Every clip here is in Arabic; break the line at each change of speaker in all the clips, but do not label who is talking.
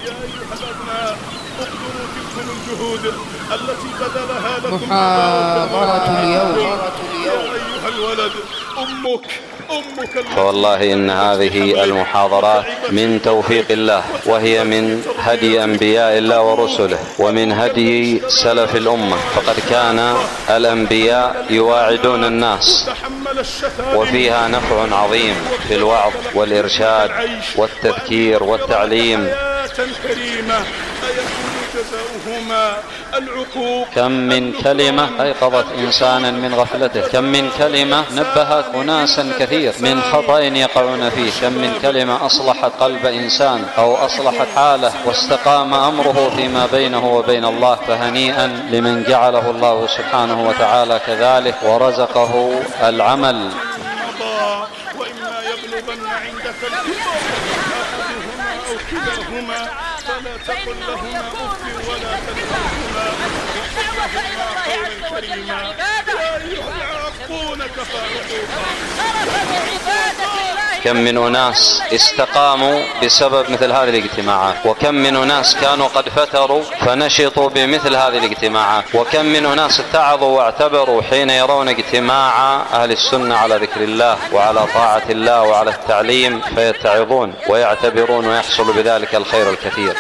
أيها الأبناء اقدروا تلكم الجهود التي بذلها لكم
محاضرة اليوم.
يا أيها الولد أمك
فوالله إن هذه المحاضرات من توفيق الله، وهي من هدي أنبياء الله ورسله، ومن هدي سلف الأمة. فقد كان الأنبياء يواعدون الناس، وفيها نفع عظيم في الوعظ والإرشاد والتذكير والتعليم. كم من كلمة أيقظت إنسانا من غفلته، كم من كلمة نبهت أناسا كثير من خطأ يقعون فيه، كم من كلمة أصلحت قلب إنسان أو أصلحت حاله واستقام أمره فيما بينه وبين الله. فهنيئا لمن جعله الله سبحانه وتعالى كذلك ورزقه العمل.
وإما يبلغن عندك الكبر أحدهما أو كلاهما فلا تقل لهما أف ولا تنهرهما وقل لهما قولا كريما. يا أيها العاقون كفى
كم من أناس استقاموا بسبب مثل هذه الاجتماعات، وكم من أناس كانوا قد فتروا فنشطوا بمثل هذه الاجتماعات، وكم من أناس اتعظوا واعتبروا حين يرون اجتماع أهل السنة على ذكر الله وعلى طاعة الله وعلى التعليم فيتعظون ويعتبرون ويحصل بذلك الخير الكثير.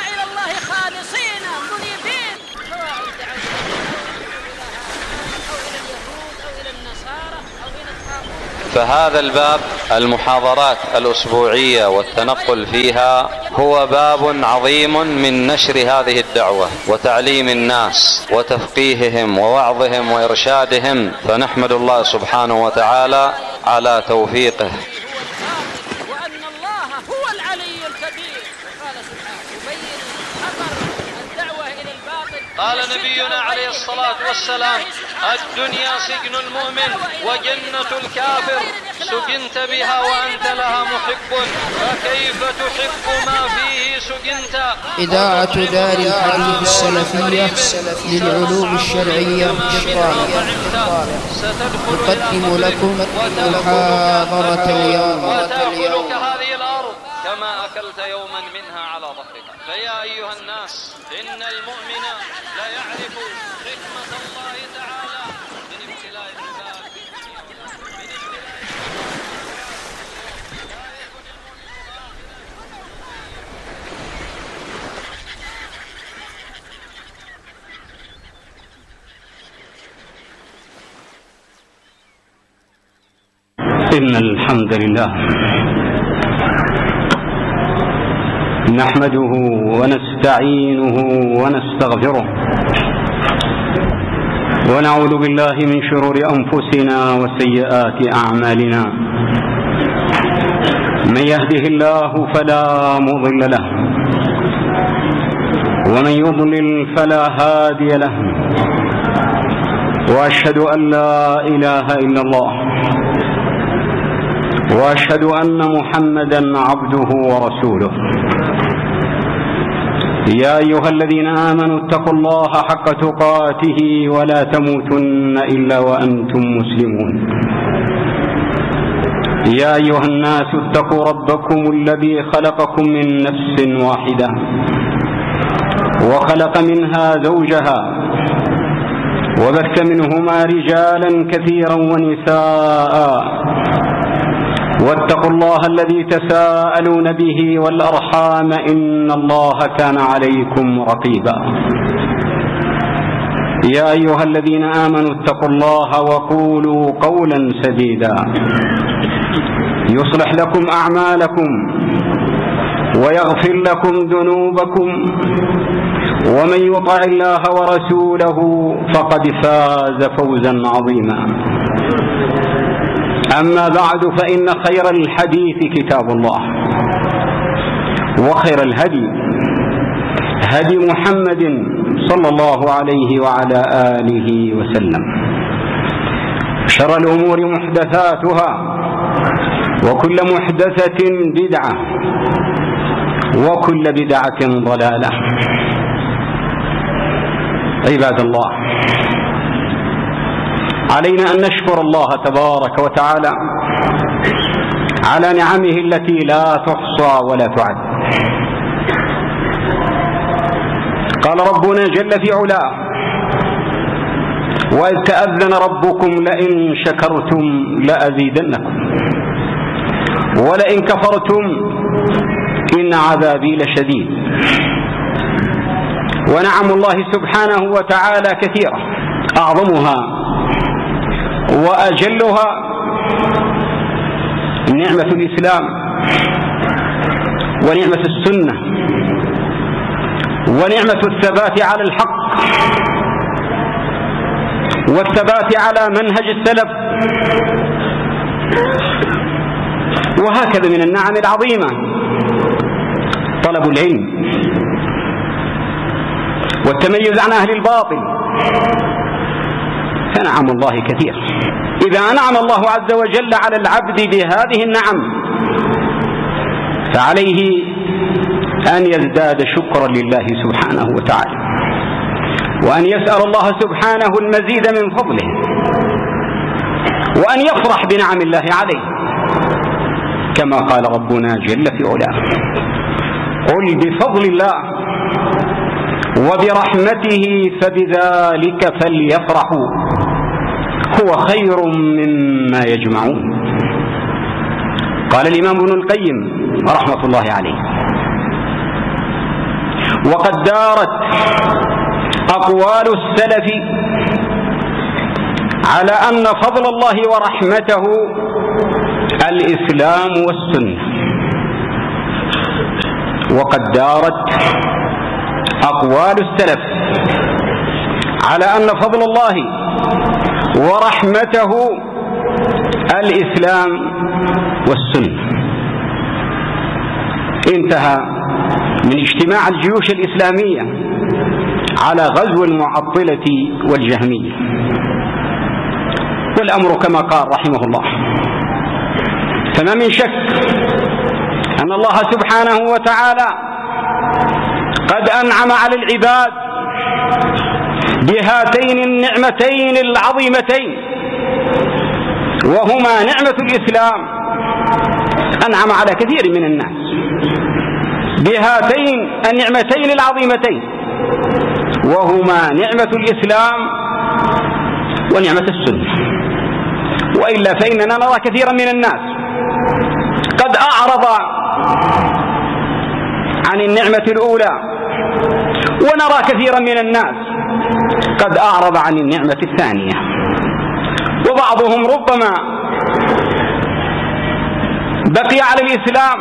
فهذا الباب المحاضرات الأسبوعية والتنقل فيها هو باب عظيم من نشر هذه الدعوة وتعليم الناس وتفقيههم ووعظهم وإرشادهم، فنحمد الله سبحانه وتعالى على توفيقه.
وأن الله هو العلي الكبير. قال سبحانه يبين خطر الدعوة إلى الباطل.
قال نبينا عليه الصلاة والسلام: الدنيا سجن المؤمن وجنة الكافر، سجنت بها وأنت لها محب، فكيف تحب ما فيه سجنت.
إذاعة دار الحديث السلفية للعلوم الشرعية تقدم لكم محاضرة اليوم.
وتأكلك هذه الأرض كما أكلت يوما منها على ظهرك. فيا أيها الناس، إن المؤمن لا يعرف حكمة الله تعالى من ابتلاء العباد في الدنيا.
إن الحمد لله نحمده ونستعينه ونستغفره، ونعوذ بالله من شرور أنفسنا وسيئات أعمالنا. من يهده الله فلا مضل له، ومن يضلل فلا هادي له، وأشهد أن لا إله إلا الله، وأشهد أن محمدا عبده ورسوله. يا أيها الذين آمنوا اتقوا الله حق تقاته ولا تموتن إلا وأنتم مسلمون. يا أيها الناس اتقوا ربكم الذي خلقكم من نفس واحدة وخلق منها زوجها وبث منهما رجالا كثيرا ونساء، واتقوا الله الذي تساءلون به والأرحام إن الله كان عليكم رقيبا. يا أيها الذين آمنوا اتقوا الله وقولوا قولا سديدا يصلح لكم أعمالكم ويغفر لكم ذنوبكم، ومن يطع الله ورسوله فقد فاز فوزا عظيما. أما بعد، فإن خير الحديث كتاب الله، وخير الهدي هدي محمد صلى الله عليه وعلى آله وسلم. شر الأمور محدثاتها، وكل محدثة بدعة، وكل بدعة ضلالة. عباد الله، علينا أن نشكر الله تبارك وتعالى على نعمه التي لا تحصى ولا تعد. قال ربنا جل في علاه: وإذ تأذن ربكم لئن شكرتم لأزيدنكم ولئن كفرتم إن عذابي لشديد. ونعم الله سبحانه وتعالى كثيرة، أعظمها وأجلها نعمة الإسلام ونعمة السنة ونعمة الثبات على الحق والثبات على منهج السلف. وهكذا من النعم العظيمة طلب العلم والتميز عن أهل الباطل، فنعم الله كثير. إذا أنعم الله عز وجل على العبد بهذه النعم فعليه أن يزداد شكرا لله سبحانه وتعالى، وأن يسأل الله سبحانه المزيد من فضله، وأن يفرح بنعم الله عليه، كما قال ربنا جل في علاه: قل بفضل الله وبرحمته فبذلك فليفرحوا هو خير مما يجمعون. قال الإمام ابن القيم رحمة الله عليه: وقد دارت أقوال السلف على أن فضل الله ورحمته الإسلام والسنة. وقد دارت أقوال السلف على أن فضل الله ورحمته الإسلام والسنة. انتهى من اجتماع الجيوش الإسلامية على غزو المعطلة والجهمية، والأمر كما قال رحمه الله: فما من شك أن الله سبحانه وتعالى قد أنعم على العباد بهاتين النعمتين العظيمتين، وهما نعمة الإسلام. أنعم على كثير من الناس بهاتين النعمتين العظيمتين، وهما نعمة الإسلام ونعمة السنة. وإلا فإننا نرى كثيرا من الناس قد أعرض عن النعمة الأولى، ونرى كثيرا من الناس قد أعرض عن النعمة الثانية، وبعضهم ربما بقي على الإسلام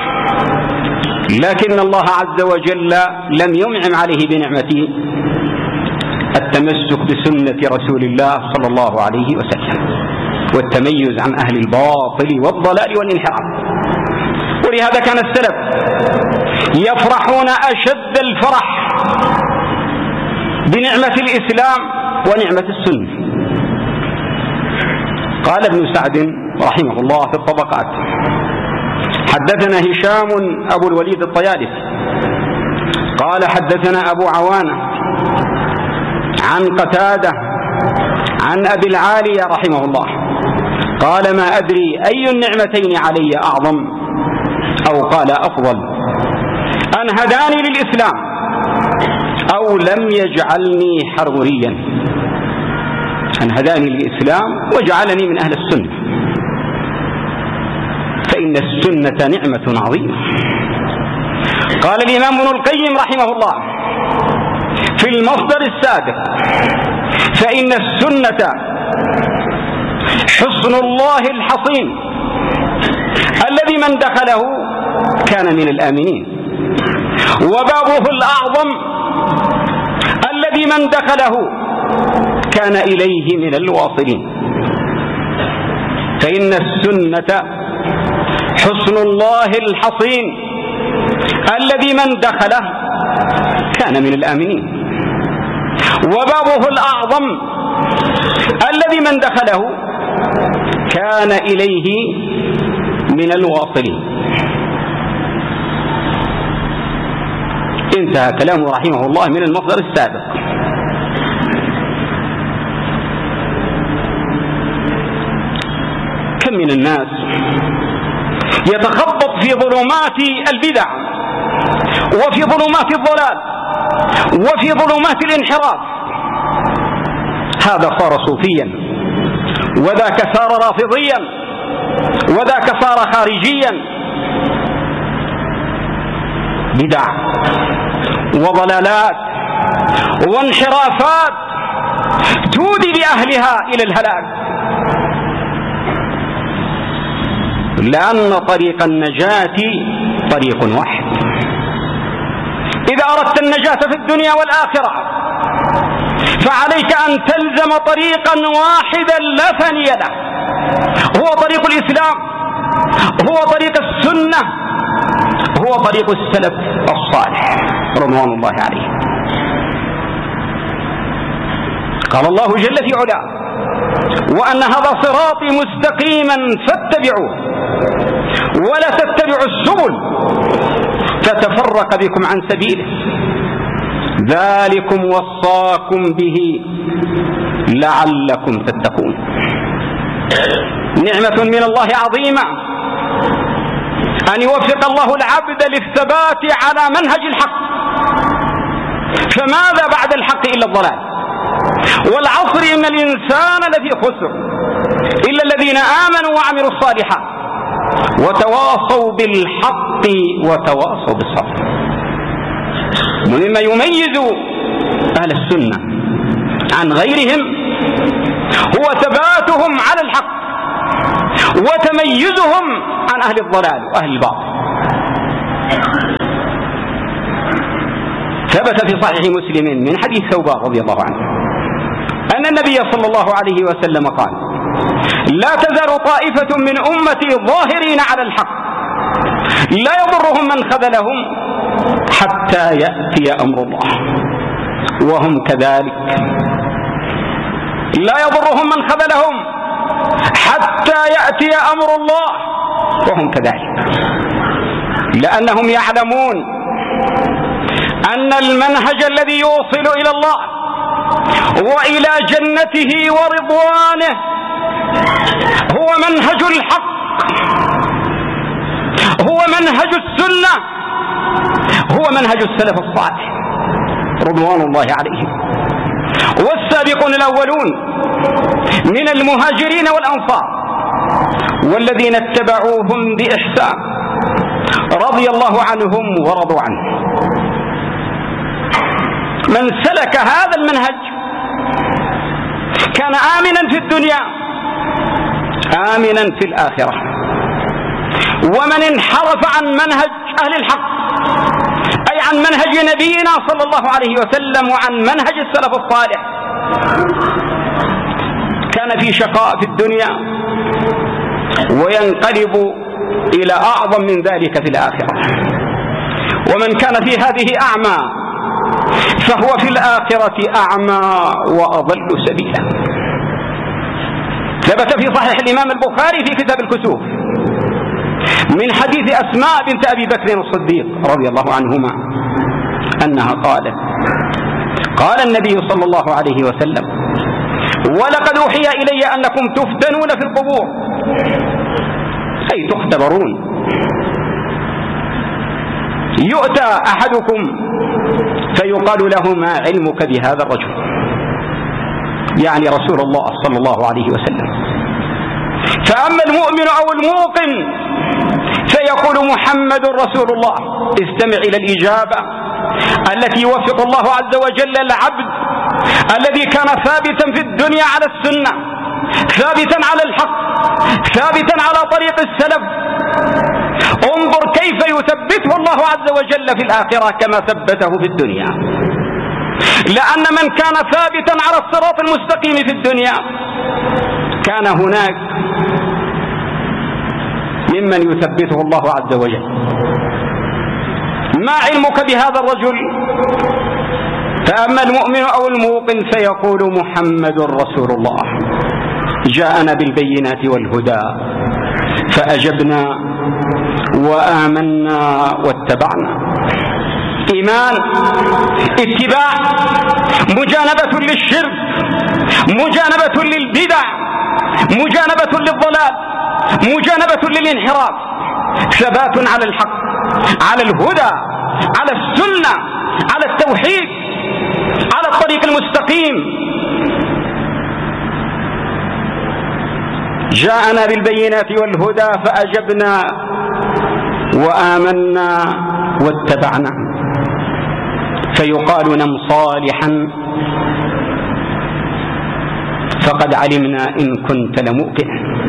لكن الله عز وجل لم ينعم عليه بنعمة التمسك بسنة رسول الله صلى الله عليه وسلم والتميز عن أهل الباطل والضلال والانحراف. ولهذا كان السلف يفرحون أشد الفرح بنعمة الإسلام ونعمة السنة. قال ابن سعد رحمه الله في الطبقات: حدثنا هشام أبو الوليد الطيالسي قال حدثنا أبو عوانة عن قتادة عن أبي العالية رحمه الله قال: ما أدري أي النعمتين علي أعظم، أو قال أفضل، أن هداني للإسلام أو لم يجعلني حروريا. أن هداني للإسلام وجعلني من أهل السنة، فإن السنة نعمة عظيمة. قال الإمام ابن القيم رحمه الله في المصدر السابق: فإن السنة حصن الله الحصين الذي من دخله كان من الآمنين، وبابه الأعظم الذي من دخله كان إليه من الواصلين. فإن السنة حصن الله الحصين الذي من دخله كان من الآمنين، وبابه الأعظم الذي من دخله كان إليه من الواصلين. انتهى كلامه رحمه الله من المصدر السابق. كم من الناس يتخبط في ظلمات البدع وفي ظلمات الضلال وفي ظلمات الانحراف. هذا صار صوفيا، وذاك صار رافضيا، وذاك صار خارجيا. بدع وضلالات وانحرافات تودي بأهلها إلى الهلاك، لأن طريق النجاة طريق واحد. إذا أردت النجاة في الدنيا والآخرة فعليك أن تلزم طريقا واحدا لا ثاني له، هو طريق الإسلام، هو طريق السنة، هو طريق السلف الصالح رضوان الله عليه. قال الله جل في علاه: وأن هذا صراطي مستقيما فاتبعوه ولا تتبعوا السبل فتفرق بكم عن سبيله ذلكم وصاكم به لعلكم تتقون. نعمة من الله عظيمة أن يوفق الله العبد للثبات على منهج الحق، فماذا بعد الحق إلا الضلال؟ والعصر إن الإنسان لفي خسر إلا الذين آمنوا وعملوا الصالحات وتواصوا بالحق وتواصوا بالصبر. مما يميز أهل السنة عن غيرهم هو ثباتهم على الحق وتميزهم عن أهل الضلال وأهل الباطل. ثبت في صحيح مسلم من حديث ثوبان رضي الله عنه أن النبي صلى الله عليه وسلم قال: لا تزال طائفة من أمتي ظاهرين على الحق لا يضرهم من خذلهم حتى يأتي أمر الله وهم كذلك. لا يضرهم من خذلهم حتى يأتي أمر الله وهم كذلك، لأنهم يعلمون أن المنهج الذي يوصل إلى الله وإلى جنته ورضوانه هو منهج الحق، هو منهج السنة، هو منهج السلف الصالح رضوان الله عليهم. والسابقون الأولون من المهاجرين والأنصار والذين اتبعوهم بإحسان رضي الله عنهم ورضوا عنه. من سلك هذا المنهج كان آمنا في الدنيا آمنا في الآخرة. ومن انحرف عن منهج أهل الحق أي عن منهج نبينا صلى الله عليه وسلم وعن منهج السلف الصالح كان في شقاء في الدنيا وينقلب إلى أعظم من ذلك في الآخرة. ومن كان في هذه أعمى فهو في الآخرة أعمى وأضل سبيلا. ثبت في صحيح الإمام البخاري في كتاب الكسوف من حديث أسماء بنت أبي بكر الصديق رضي الله عنهما أنها قالت: قال النبي صلى الله عليه وسلم: ولقد أوحي إلي أنكم تفتنون في القبور أي تختبرون. يؤتى أحدكم فيقال له: ما علمك بهذا الرجل؟ يعني رسول الله صلى الله عليه وسلم. فأما المؤمن أو الموقن فيقول: محمد رسول الله. استمع إلى الإجابة التي يوفق الله عز وجل العبد الذي كان ثابتا في الدنيا على السنة، ثابتا على الحق، ثابتا على طريق السلف. انظر كيف يثبته الله عز وجل في الآخرة كما ثبته في الدنيا، لأن من كان ثابتا على الصراط المستقيم في الدنيا كان هناك ممن يثبته الله عز وجل. ما علمك بهذا الرجل؟ فأما المؤمن أو الموقن فيقول: محمد رسول الله جاءنا بالبينات والهدى فأجبنا وآمنا واتبعنا. إيمان، اتباع، مجانبة للشرك، مجانبة للبدع، مجانبة للضلال، مجانبة للانحراف، ثبات على الحق، على الهدى، على السنة، على التوحيد على الطريق المستقيم. جاءنا بالبينات والهدى فأجبنا وآمنا واتبعنا. فيقال نم صالحا فقد علمنا إن كنت لموقن.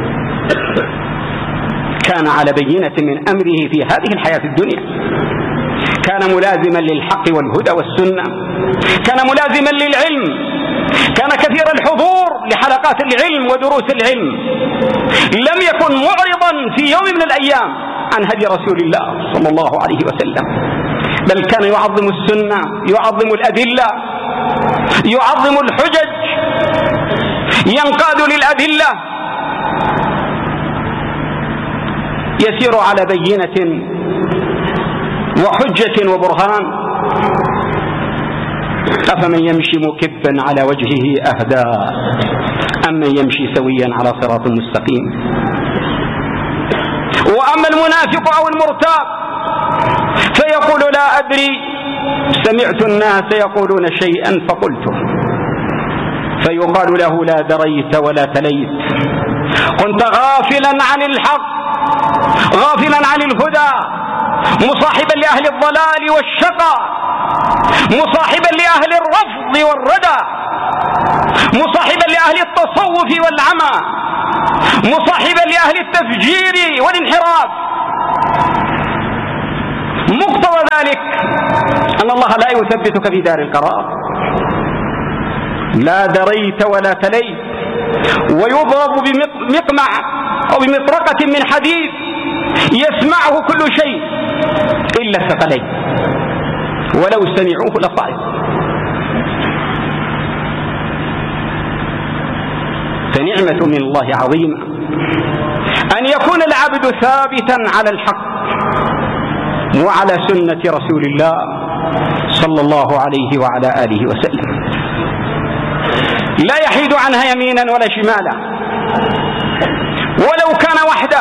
كان على بينة من أمره في هذه الحياة الدنيا، كان ملازما للحق والهدى والسنة، كان ملازما للعلم، كان كثير الحضور لحلقات العلم ودروس العلم، لم يكن معرضا في يوم من الأيام عن هدي رسول الله صلى الله عليه وسلم، بل كان يعظم السنة، يعظم الأدلة، يعظم الحجج، ينقاد للأدلة، يسير على بينة وحجة وبرهان. أفمن يمشي مكبا على وجهه أهدى أم من يمشي سويا على صراط مستقيم. وأما المنافق أو المرتاب فيقول لا أدري، سمعت الناس يقولون شيئا فقلته، فيقال له لا دريت ولا تليت، كنت غافلا عن الحق، غافلا عن الهدى، مصاحبا لأهل الضلال والشقى، مصاحبا لأهل الرفض والردى، مصاحبا لأهل التصوف والعمى، مصاحبا لأهل التفجير والانحراف. مقتضى ذلك أن الله لا يثبتك في دار القرار، لا دريت ولا تليت، ويضرب بمقمع أو بمطرقة من حديد يسمعه كل شيء إلا الثقلين، ولو سمعوه لصعد. فنعمة من الله عظيمة أن يكون العبد ثابتا على الحق وعلى سنة رسول الله صلى الله عليه وعلى آله وسلم، لا يحيد عنها يمينا ولا شمالا ولو كان وحده.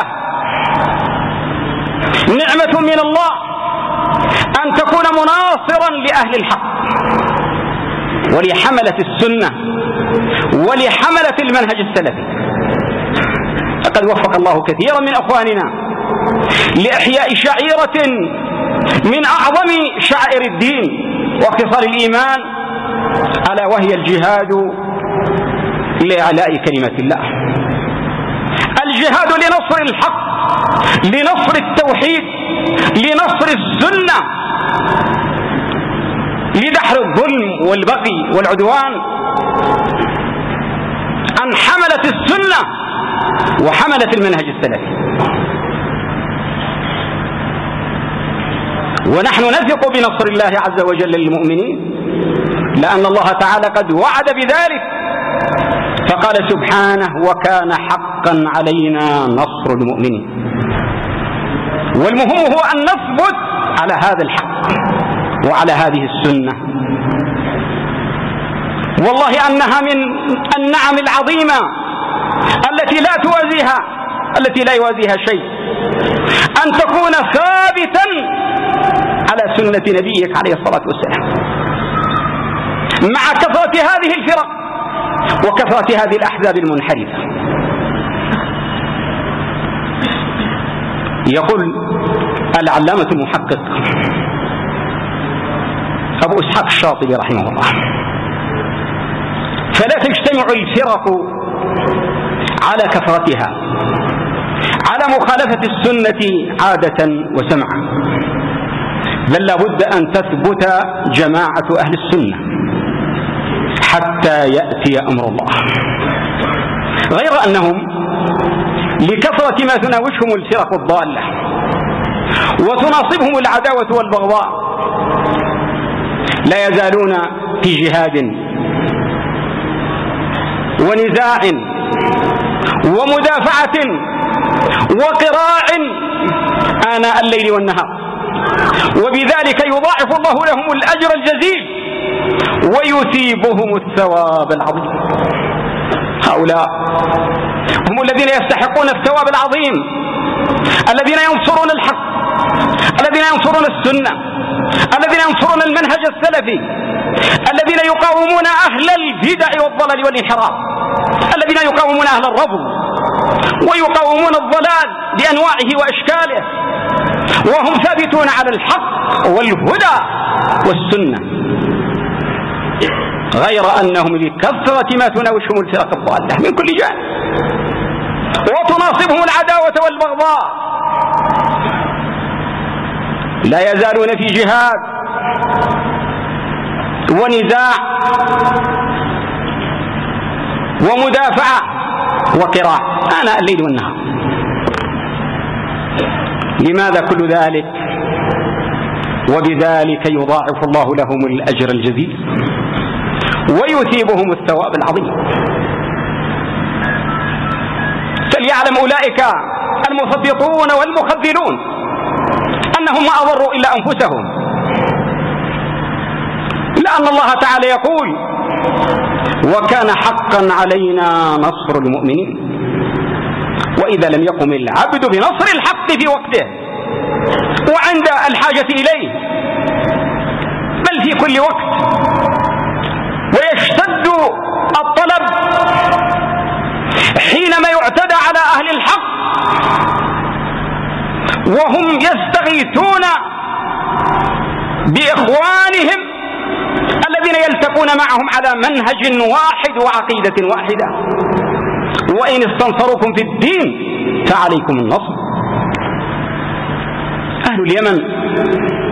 نعمة من الله أن تكون مناصرا لأهل الحق ولحملة السنة ولحملة المنهج السلفي. لقد وفق الله كثيرا من أخواننا لإحياء شعيرة من أعظم شعائر الدين واختصار الإيمان، ألا وهي الجهاد لإعلاء كلمة الله، الجهاد لنصر الحق، لنصر التوحيد، لنصر السنة، لدحر الظلم والبغي والعدوان. عن حملة السنة وحملة المنهج السلفي. ونحن نثق بنصر الله عز وجل للمؤمنين، لأن الله تعالى قد وعد بذلك، فقال سبحانه وكان حقا علينا نصر المؤمنين. والمهم هو أن نثبت على هذا الحق وعلى هذه السنة. والله أنها من النعم العظيمة التي لا يوازيها شيء، أن تكون ثابتا على سنة نبيك عليه الصلاة والسلام، مع كثرة هذه الفرق وكثرة هذه الأحزاب المنحرفة. يقول العلامة المحقق أبو إسحاق الشاطبي رحمه الله: فلا تجتمع الفرق على كثرتها على مخالفة السنة عادة وسمعا، بل لابد أن تثبت جماعة أهل السنة حتى يأتي أمر الله. غير أنهم لكثرة ما تناوشهم الفرق الضالة وتناصبهم العداوة والبغضاء لا يزالون في جهاد ونزاع ومدافعة وقراع آناء الليل والنهار، وبذلك يضاعف الله لهم الأجر الجزيل ويثيبهم الثواب العظيم. هؤلاء هم الذين يستحقون الثواب العظيم، الذين ينصرون الحق، الذين ينصرون السنة، الذين ينصرون المنهج السلفي الذين يقاومون أهل البدع والضلال والانحراف، الذين يقاومون أهل الرفض ويقاومون الضلال بأنواعه وأشكاله، وهم ثابتون على الحق والهدى والسنة، غير أنهم لكثرة ما تناوشهم الفرق الضالة من كل جانب وتناصبهم العداوة والبغضاء. لا يزالون في جهاد ونزاع ومدافعة وقراء آناء الليل والنهار. لماذا كل ذلك؟ وبذلك يضاعف الله لهم الأجر الجزيل ويثيبهم الثواب العظيم. فليعلم أولئك المثبطون والمخذلون أنهم ما أضروا إلا أنفسهم، لأن الله تعالى يقول: وكان حقا علينا نصر المؤمنين. وإذا لم يقم العبد بنصر الحق في وقته وعند الحاجة إليه، بل في كل وقت، ويشتد الطلب حينما يعتدى على أهل الحق وهم يستغيثون بإخوانهم الذين يلتقون معهم على منهج واحد وعقيدة واحدة: وإن استنصروكم في الدين فعليكم النصر. أهل اليمن